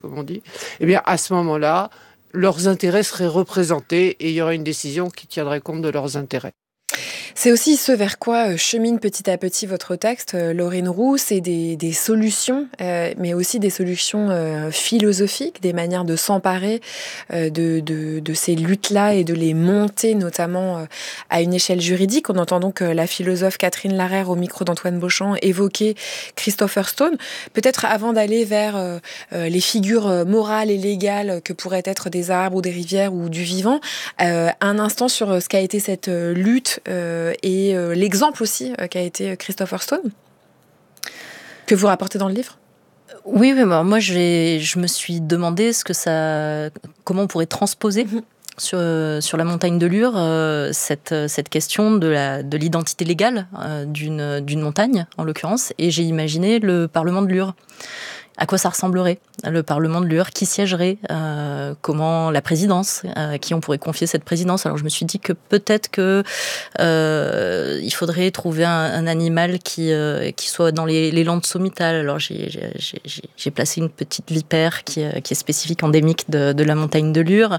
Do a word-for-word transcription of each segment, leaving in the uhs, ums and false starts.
comme on dit, eh bien, à ce moment-là, leurs intérêts seraient représentés et il y aurait une décision qui tiendrait compte de leurs intérêts. C'est aussi ce vers quoi chemine petit à petit votre texte, Laurine Roux, c'est des, des solutions, euh, mais aussi des solutions euh, philosophiques, des manières de s'emparer euh, de, de, de ces luttes-là et de les monter notamment euh, à une échelle juridique. On entend donc euh, la philosophe Catherine Larère au micro d'Antoine Beauchamp évoquer Christopher Stone. Peut-être avant d'aller vers euh, euh, les figures morales et légales que pourraient être des arbres ou des rivières ou du vivant, euh, un instant sur ce qu'a été cette euh, lutte euh, et euh, l'exemple aussi euh, qu'a été Christopher Stone, que vous rapportez dans le livre. Oui, oui, moi j'ai, je me suis demandé ce que ça, comment on pourrait transposer mmh. sur, sur la montagne de Lure euh, cette, cette question de, la, de l'identité légale euh, d'une, d'une montagne, en l'occurrence, et j'ai imaginé le Parlement de Lure. À quoi ça ressemblerait, le Parlement de Lure, qui siégerait, euh, comment la présidence, à euh, qui on pourrait confier cette présidence. Alors je me suis dit que peut-être que euh, il faudrait trouver un, un animal qui, euh, qui soit dans les, les landes sommitales. Alors j'ai, j'ai, j'ai, j'ai placé une petite vipère qui, qui est spécifique, endémique de, de la montagne de Lure.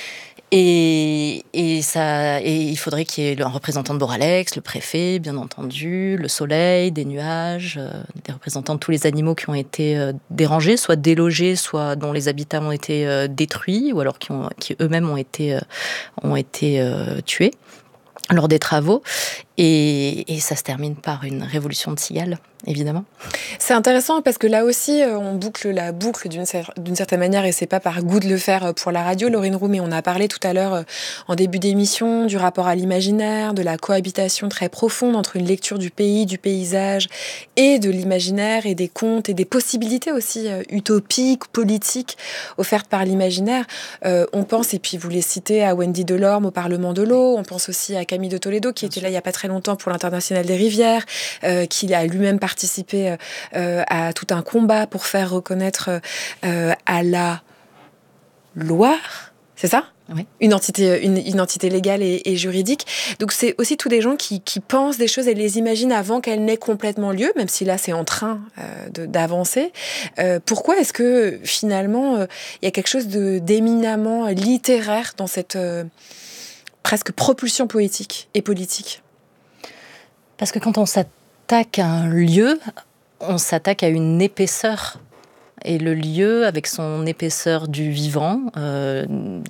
Et, et, ça, et il faudrait qu'il y ait un représentant de Boralex, le préfet, bien entendu, le soleil, des nuages, euh, des représentants de tous les animaux qui ont été euh, dérangés, soit délogés, soit dont les habitats ont été euh, détruits, ou alors qui, ont, qui eux-mêmes ont été, euh, ont été euh, tués lors des travaux. Et, et ça se termine par une révolution de cigales, évidemment. C'est intéressant parce que là aussi, on boucle la boucle d'une, d'une certaine manière, et c'est pas par goût de le faire pour la radio, Laurine Roux, mais on a parlé tout à l'heure en début d'émission du rapport à l'imaginaire, de la cohabitation très profonde entre une lecture du pays, du paysage et de l'imaginaire et des contes et des possibilités aussi utopiques, politiques offertes par l'imaginaire. Euh, on pense, et puis vous les citez, à Wendy Delorme au Parlement de l'eau, on pense aussi à Camille de Toledo qui était là il y a pas très longtemps pour l'Internationale des rivières, euh, qui a lui-même participé euh, à tout un combat pour faire reconnaître euh, à la Loire, c'est ça ? Oui. Une entité, une, une entité légale et, et juridique. Donc c'est aussi tous des gens qui, qui pensent des choses et les imaginent avant qu'elles n'aient complètement lieu, même si là c'est en train euh, de, d'avancer. Euh, pourquoi est-ce que finalement il euh, y a quelque chose de, d'éminemment littéraire dans cette euh, presque propulsion poétique et politique ? Parce que quand on s'attaque à un lieu, on s'attaque à une épaisseur. Et le lieu, avec son épaisseur du vivant euh,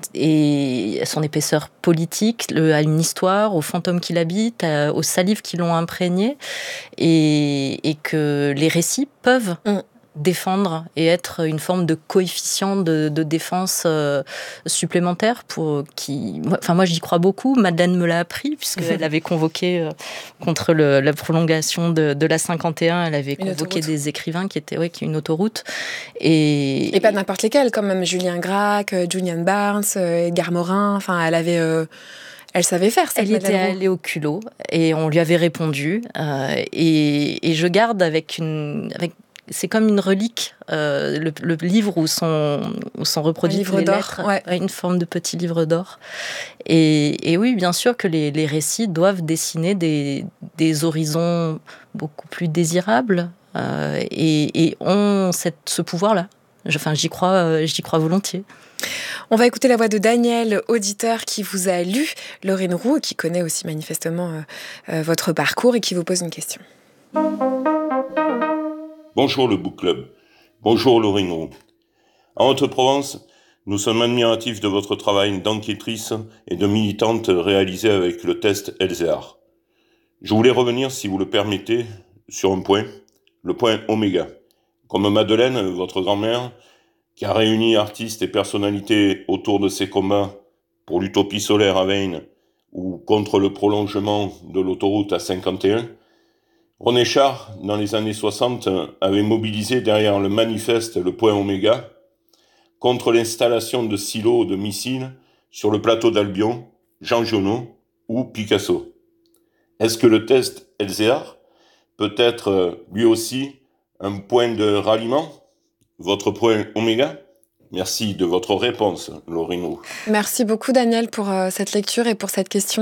et son épaisseur politique, le, a une histoire, aux fantômes qui l'habitent, à, aux salives qui l'ont imprégné, et, et que les récits peuvent mm. défendre et être une forme de coefficient de, de défense euh, supplémentaire pour qui, enfin moi j'y crois beaucoup. Madeleine me l'a appris puisqu'elle avait convoqué euh, contre le, la prolongation de, de la cinquante et un, elle avait une convoqué autoroute. Des écrivains qui étaient ouais, qui une autoroute et et pas n'importe lesquels, quand même Julien Gracq, Julian Barnes, Edgar Morin. Enfin elle avait euh... Elle savait faire, cette Elle y était allée au culot et on lui avait répondu. Euh, et, et je garde avec une, avec c'est comme une relique, euh, le, le livre où sont, où sont reproduites les d'or, lettres, ouais. Une forme de petit livre d'or. Et, et oui, bien sûr que les, les récits doivent dessiner des, des horizons beaucoup plus désirables euh, et, et ont cette, ce pouvoir-là. Enfin, j'y crois, euh, j'y crois volontiers. On va écouter la voix de Daniel, auditeur qui vous a lu, Laurine Roux, qui connaît aussi manifestement euh, euh, votre parcours et qui vous pose une question. Bonjour le Book Club. Bonjour Laurine Roux. En Haute-Provence, nous sommes admiratifs de votre travail d'enquêtrice et de militante réalisé avec le test Elzéar. Je voulais revenir, si vous le permettez, sur un point, le point oméga. Comme Madeleine, votre grand-mère, qui a réuni artistes et personnalités autour de ses combats pour l'utopie solaire à Veynes ou contre le prolongement de l'autoroute A cinquante et un, René Char, dans les années soixante, avait mobilisé derrière le manifeste Le Point Oméga contre l'installation de silos de missiles sur le plateau d'Albion, Jean Giono ou Picasso. Est-ce que le test Elzéar peut être lui aussi un point de ralliement ? Votre point oméga ? Merci de votre réponse, Laurine Roux. Merci beaucoup, Daniel, pour euh, cette lecture et pour cette question.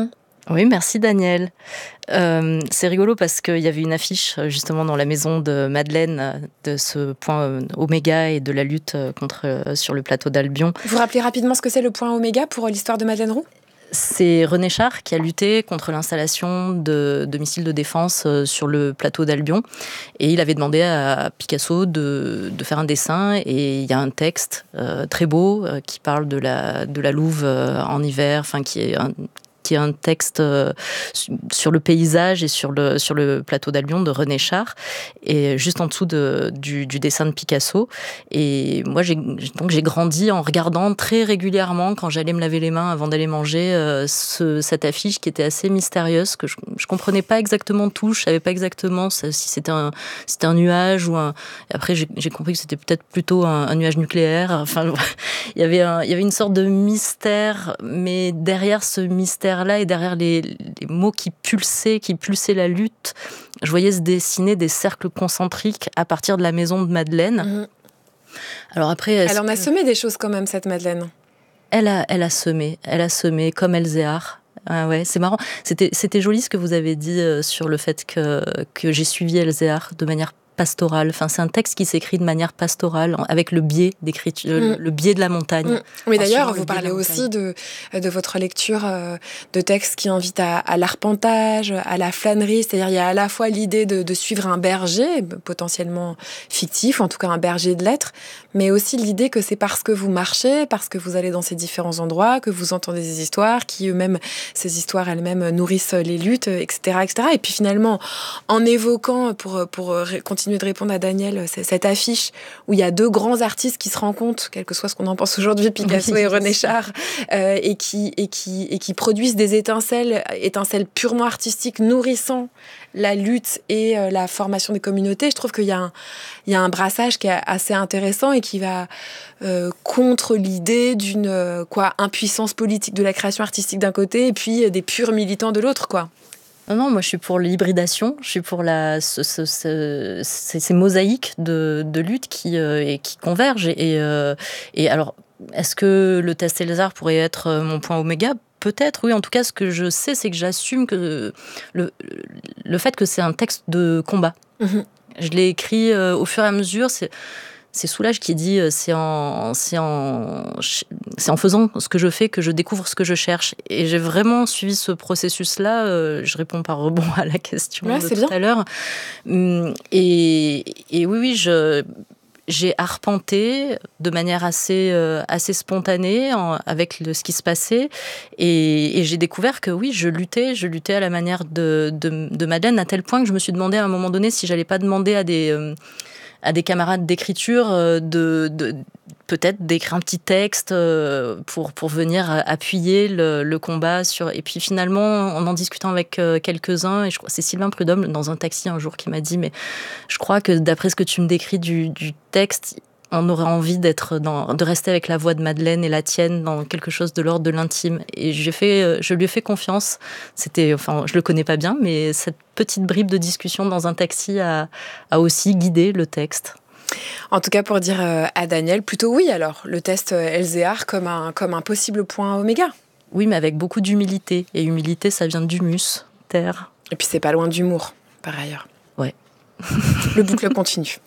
Oui, merci Daniel. Euh, c'est rigolo parce qu'il y avait une affiche justement dans la maison de Madeleine de ce point oméga et de la lutte contre, sur le plateau d'Albion. Vous rappelez rapidement ce que c'est le point oméga pour l'histoire de Madeleine Roux ? C'est René Char qui a lutté contre l'installation de, de missiles de défense sur le plateau d'Albion. Et il avait demandé à Picasso de, de faire un dessin. Et il y a un texte euh, très beau euh, qui parle de la, de la louve euh, en hiver, enfin qui est un, qui est un texte euh, sur le paysage et sur le, sur le plateau d'Albion de René Char, et juste en dessous de, du, du dessin de Picasso. Et moi, j'ai, donc, j'ai grandi en regardant très régulièrement, quand j'allais me laver les mains avant d'aller manger, euh, ce, cette affiche qui était assez mystérieuse, que je ne comprenais pas exactement tout, je ne savais pas exactement si c'était un, si c'était un nuage ou un... Et après, j'ai, j'ai compris que c'était peut-être plutôt un, un nuage nucléaire. Enfin, il y avait un, il y avait une sorte de mystère, mais derrière ce mystère là et derrière les, les mots qui pulsaient, qui pulsaient la lutte, je voyais se dessiner des cercles concentriques à partir de la maison de Madeleine. Mmh. Alors après, elle en a semé des choses quand même, cette Madeleine. Elle a, elle a semé, elle a semé comme Elzéar. Ah ouais, c'est marrant. C'était, c'était joli ce que vous avez dit sur le fait que, que j'ai suivi Elzéar de manière pastorale. Enfin, c'est un texte qui s'écrit de manière pastorale, avec le biais d'écriture, mmh. le biais de la montagne. Mmh. Mais d'ailleurs, vous parlez aussi de, de votre lecture de textes qui invitent à, à l'arpentage, à la flânerie. C'est-à-dire, il y a à la fois l'idée de, de suivre un berger, potentiellement fictif, en tout cas un berger de lettres, mais aussi l'idée que c'est parce que vous marchez, parce que vous allez dans ces différents endroits, que vous entendez des histoires, qui eux-mêmes, ces histoires elles-mêmes nourrissent les luttes, et cetera, et cetera. Et puis finalement, en évoquant, pour, pour continuer de répondre à Daniel, c'est cette affiche où il y a deux grands artistes qui se rencontrent, quel que soit ce qu'on en pense aujourd'hui, Picasso oui, et René Char, euh, et, qui, et, qui, et qui produisent des étincelles, étincelles purement artistiques, nourrissant la lutte et euh, la formation des communautés. Je trouve qu'il y a un, il y a un brassage qui est assez intéressant et qui va euh, contre l'idée d'une euh, quoi, impuissance politique de la création artistique d'un côté et puis euh, des purs militants de l'autre, quoi. Non, non, moi je suis pour l'hybridation, je suis pour la, ce, ce, ce, ces, ces mosaïques de, de lutte qui, euh, et qui convergent. Et, euh, et alors, est-ce que le test Elzéar pourrait être mon point oméga ? Peut-être, oui. En tout cas, ce que je sais, c'est que j'assume que le, le fait que c'est un texte de combat. Mmh. Je l'ai écrit euh, au fur et à mesure. C'est... C'est Soulages qui dit euh, c'est en, c'est, en, c'est en faisant ce que je fais que je découvre ce que je cherche. Et j'ai vraiment suivi ce processus-là. Euh, je réponds par rebond à la question ouais, de tout bien. à l'heure. Et, et oui, oui, je, j'ai arpenté de manière assez, euh, assez spontanée en, avec le, ce qui se passait. Et, et j'ai découvert que oui, je luttais. Je luttais à la manière de, de, de Madeleine, à tel point que je me suis demandé à un moment donné si j'allais pas demander à des... Euh, à des camarades d'écriture de, de peut-être d'écrire un petit texte pour, pour venir appuyer le, le combat sur... Et puis finalement, en en discutant avec quelques-uns, et je crois c'est Sylvain Prudhomme dans un taxi un jour qui m'a dit mais je crois que d'après ce que tu me décris du, du texte, on aurait envie d'être dans, de rester avec la voix de Madeleine et la tienne dans quelque chose de l'ordre de l'intime. Et j'ai fait, je lui ai fait confiance. C'était, enfin, je le connais pas bien, mais cette petite bribe de discussion dans un taxi a, a aussi guidé le texte. En tout cas, pour dire à Daniel, plutôt oui alors, le test Elzéar comme un, comme un possible point oméga. Oui, mais avec beaucoup d'humilité. Et humilité, ça vient d'humus, terre. Et puis c'est pas loin d'humour, par ailleurs. Ouais. Le boucle continue.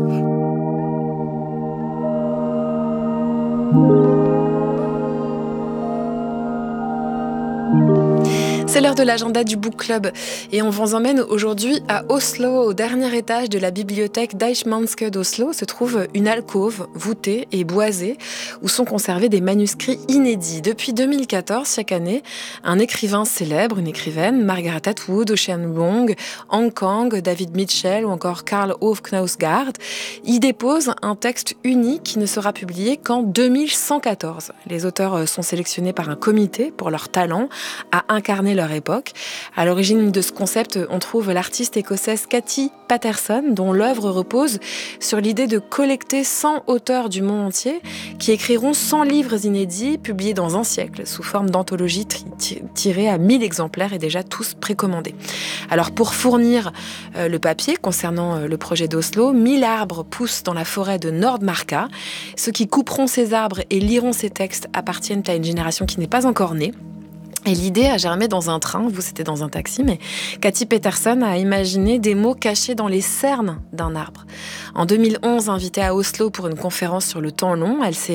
C'est l'heure de l'agenda du Book Club et on vous emmène aujourd'hui à Oslo. Au dernier étage de la bibliothèque d'Eichmanske d'Oslo se trouve une alcôve voûtée et boisée où sont conservés des manuscrits inédits. Depuis deux mille quatorze, chaque année, un écrivain célèbre, une écrivaine, Margaret Atwood, Ocean Vuong, Hong Kang, David Mitchell ou encore Karl Ove Knausgaard y dépose un texte unique qui ne sera publié qu'en deux mille cent quatorze. Les auteurs sont sélectionnés par un comité pour leur talent à incarner leur époque. À l'origine de ce concept, on trouve l'artiste écossaise Cathy Paterson, dont l'œuvre repose sur l'idée de collecter cent auteurs du monde entier qui écriront cent livres inédits publiés dans un siècle sous forme d'anthologie tirée à mille exemplaires et déjà tous précommandés. Alors pour fournir euh, le papier concernant euh, le projet d'Oslo, mille arbres poussent dans la forêt de Nordmarka. Ceux qui couperont ces arbres et liront ces textes appartiennent à une génération qui n'est pas encore née. Et l'idée a germé dans un train, vous c'était dans un taxi, mais Cathy Peterson a imaginé des mots cachés dans les cernes d'un arbre. En deux mille onze, invitée à Oslo pour une conférence sur le temps long, elle s'est